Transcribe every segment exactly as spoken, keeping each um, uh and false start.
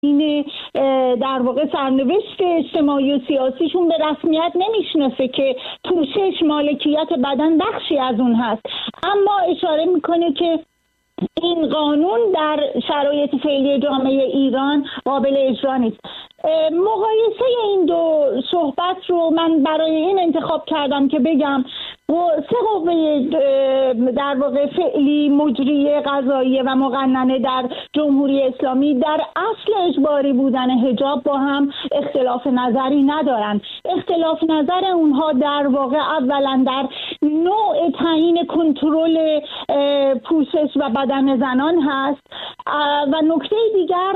این در واقع سرنوشت اجتماعی و سیاسیشون به رسمیت نمیشناسه که پوشش مالکیت بدن بخشی از اون هست، اما اشاره میکنه که این قانون در شرایط فعلی جامعه ایران قابل اجرا نیست. مقایسه این دو صحبت رو من برای این انتخاب کردم که بگم سه قوه در واقع فعلی مجریه قضاییه و مقننه در جمهوری اسلامی در اصل اجباری بودن حجاب با هم اختلاف نظری ندارن. اختلاف نظر اونها در واقع اولا در نوع تعیین کنترل پوشش و بدن زنان هست و نکته دیگر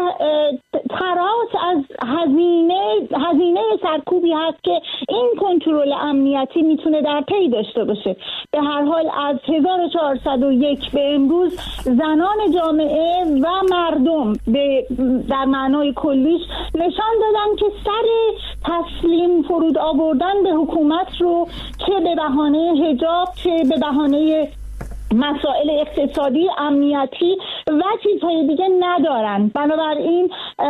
تراس از هزینه هزینه سرکوبی هست که این کنترل امنیتی میتونه در پی داشته باشه. به هر حال از هزار و چهارصد و یک به امروز زنان جامعه و مردم به در معنای کلیش نشان دادن که سر تسلیم فرود آوردن به حکومت رو چه به بهانه حجاب چه به بهانه مسائل اقتصادی، امنیتی و چیزهای دیگه ندارن. بنابراین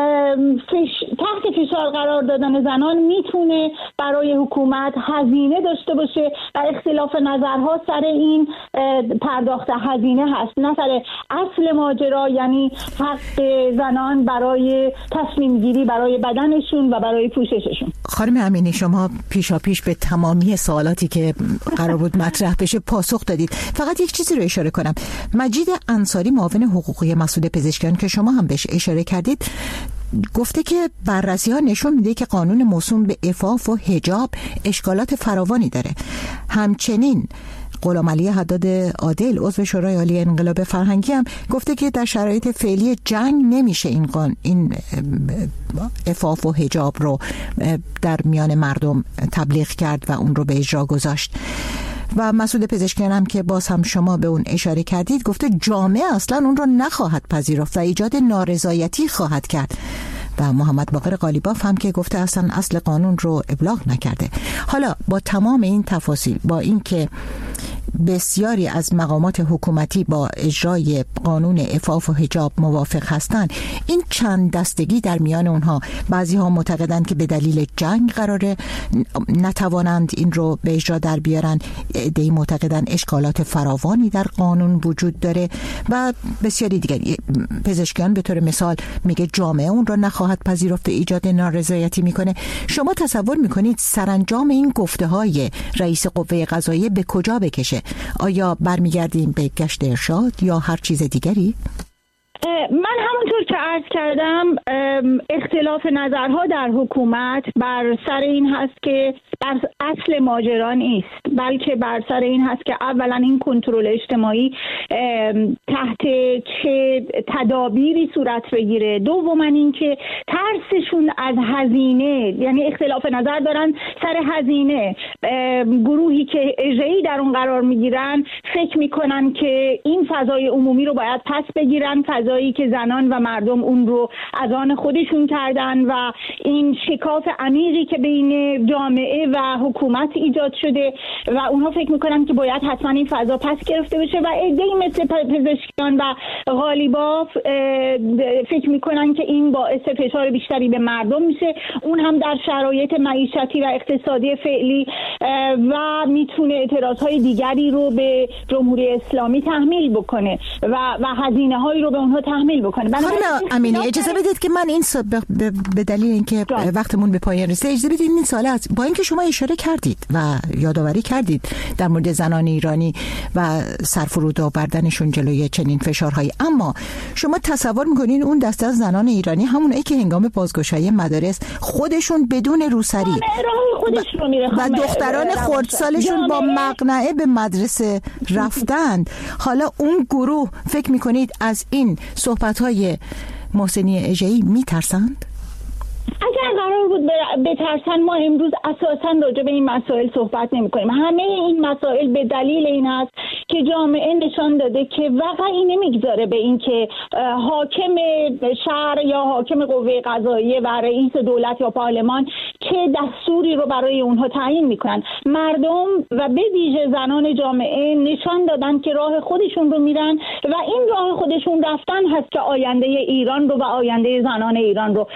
فش... تحت فشار قرار دادن زنان میتونه برای حکومت هزینه داشته باشه و اختلاف نظرها سر این پرداخت هزینه هست، نه سر اصل ماجرا، یعنی حق زنان برای تصمیم گیری برای بدنشون و برای پوشششون. خانم امینی، شما پیشا پیش به تمامی سوالاتی که قرار بود مطرح بشه پاسخ دادید. فقط یک چیزی رو اشاره کنم. مجید انصاری، معاون حقوقی مسئول پزشکیان که شما هم بهش اشاره کردید، گفته که بررسی ها نشون میده که قانون موسوم به عفاف و حجاب اشکالات فراوانی داره. همچنین غلامعلی حداد عادل، عضو شورای عالی انقلاب فرهنگی، هم گفته که در شرایط فعلی جنگ نمیشه این قانون این عفاف و حجاب رو در میان مردم تبلیغ کرد و اون رو به اجرا گذاشت. و مسئول پزشکیان هم که باز هم شما به اون اشاره کردید گفته جامعه اصلا اون رو نخواهد پذیرفت و ایجاد نارضایتی خواهد کرد. و محمد باقر قالیباف هم که گفته اصلا اصل قانون رو ابلاغ نکرده. حالا با تمام این تفاصیل، با این که بسیاری از مقامات حکومتی با اجرای قانون عفاف و حجاب موافق هستند، این چند دستگی در میان اونها، بعضی ها معتقدند که به دلیل جنگ قراره نتوانند این رو به اجرا در بیارن، عده‌ای معتقدند اشکالات فراوانی در قانون وجود داره و بسیاری دیگر. پزشکیان به طور مثال میگه جامعه اون رو نخواهد پذیرفت، ایجاد نارضایتی میکنه. شما تصور میکنید سرانجام این گفته های رئیس قوه قضاییه به کجا بکشه؟ آیا برمیگردیم به گشت ارشاد یا هر چیز دیگری؟ من همونطور که عرض کردم اختلاف نظرها در حکومت بر سر این هست که بر اصل ماجرا نیست، بلکه بر سر این هست که اولا این کنترل اجتماعی تحت چه تدابیری صورت بگیره، دوما این که ترسشون از هزینه، یعنی اختلاف نظر دارن سر هزینه. گروهی که اجرایی در اون قرار میگیرن فکر میکنن که این فضای عمومی رو باید پس بگیرن، فضایی که زنان و مردم اون رو از آن خودشون کردن و این شکاف عمیقی که بین جامعه و حکومت ایجاد شده و اونها فکر میکنن که باید حتما این فضا پس گرفته بشه و عده‌ای مثل پزشکیان و قالیباف فکر میکنن که این باعث فشار بیشتری به مردم میشه، اون هم در شرایط معیشتی و اقتصادی فعلی، و میتونه اعتراضهای دیگری رو به جمهوری اسلامی تحمیل بکنه و و هزینه هایی رو به اونها تحمیل بکنه. خانم امینی اجازه بدید که من این س... ب... به دلیل اینکه وقتمون به پایان رسیده اجازه بدید این سوالات، با اینکه شما اشاره کردید و یادآوری کردید در مورد زنان ایرانی و سرفرود آوردنشون جلوی چنین فشارهایی، اما شما تصور میکنین اون دسته از زنان ایرانی همونایی که هنگام بازگشایی مدارس خودشون بدون روسری و, و دختران خردسالشون با مقنعه به مدرسه رفتند، حالا اون گروه فکر میکنید از این صحبت‌های محسنی اژه‌ای میترسند؟ اگر قرار بود بترسن ما امروز اساساً راجع به این مسائل صحبت نمی کنیم. همه این مسائل به دلیل این است که جامعه نشان داده که واقعی نمیگذاره به این که حاکم شهر یا حاکم قوه قضاییه و رئیس دولت یا پارلمان چه که دستوری رو برای اونها تعیین میکنن. مردم و به ویژه زنان جامعه نشان دادن که راه خودشون رو میرن و این راه خودشون رفتن هست که آینده ایران رو و آینده زنان ایران رو